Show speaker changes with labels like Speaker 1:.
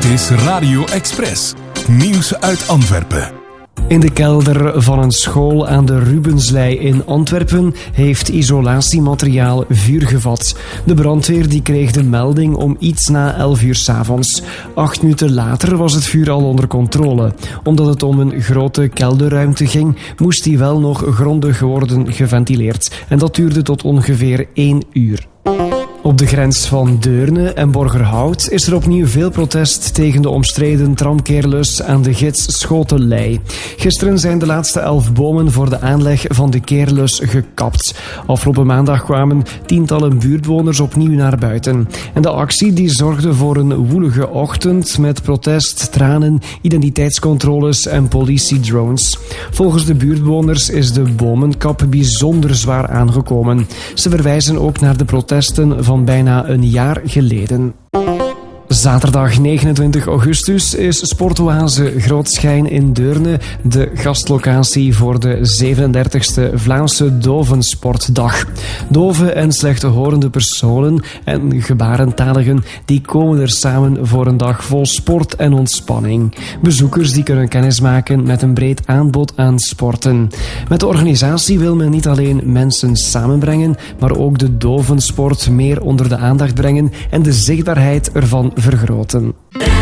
Speaker 1: Dit is Radio Express. Nieuws uit Antwerpen.
Speaker 2: In de kelder van een school aan de Rubenslei in Antwerpen heeft isolatiemateriaal vuur gevat. De brandweer die kreeg de melding om iets na 11 uur 's avonds. 8 minuten later was het vuur al onder controle. Omdat het om een grote kelderruimte ging, moest die wel nog grondig worden geventileerd. En dat duurde tot ongeveer 1 uur. Op de grens van Deurne en Borgerhout is er opnieuw veel protest tegen de omstreden tramkeerlus aan de gids Schotenlei. Gisteren zijn de laatste 11 bomen voor de aanleg van de keerlus gekapt. Afgelopen maandag kwamen tientallen buurtbewoners opnieuw naar buiten. En de actie die zorgde voor een woelige ochtend met protest, tranen, identiteitscontroles en politiedrones. Volgens de buurtbewoners is de bomenkap bijzonder zwaar aangekomen. Ze verwijzen ook naar de protesten van bijna een jaar geleden. Zaterdag 29 augustus is Sportoase Grootschijn in Deurne de gastlocatie voor de 37e Vlaamse Dovensportdag. Dove en slechthorende personen en gebarentaligen die komen er samen voor een dag vol sport en ontspanning. Bezoekers die kunnen kennismaken met een breed aanbod aan sporten. Met de organisatie wil men niet alleen mensen samenbrengen, maar ook de dovensport meer onder de aandacht brengen en de zichtbaarheid ervan vergroten.